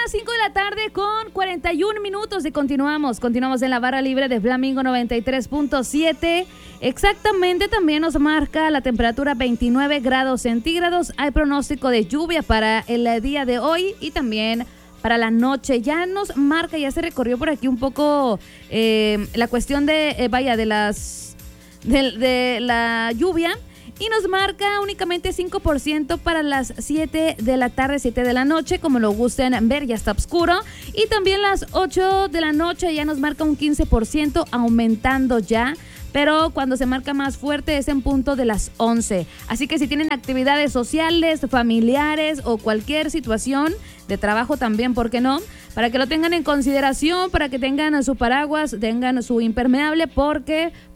las 5 de la tarde con 41 minutos y continuamos en la barra libre de Flamingo 93.7. Exactamente, también nos marca la temperatura 29 grados centígrados. Hay pronóstico de lluvia para el día de hoy y también para la noche. Ya nos marca, ya se recorrió por aquí un poco la cuestión de la lluvia. Y nos marca únicamente 5% para las 7 de la tarde, 7 de la noche, como lo gusten ver, ya está oscuro. Y también las 8 de la noche ya nos marca un 15%, aumentando ya. Pero cuando se marca más fuerte es en punto de las 11. Así que si tienen actividades sociales, familiares o cualquier situación de trabajo también, ¿por qué no? Para que lo tengan en consideración, para que tengan su paraguas, tengan su impermeable, porque